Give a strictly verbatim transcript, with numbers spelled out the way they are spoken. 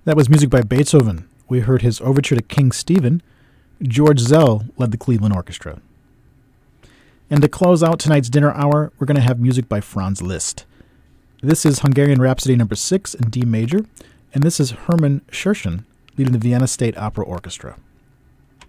That was music by Beethoven. We heard his overture to King Stephen. George Zell led the Cleveland Orchestra. And to close out tonight's dinner hour, we're going to have music by Franz Liszt. This is Hungarian Rhapsody number six in D major, and this is Hermann Scherchen leading the Vienna State Opera Orchestra.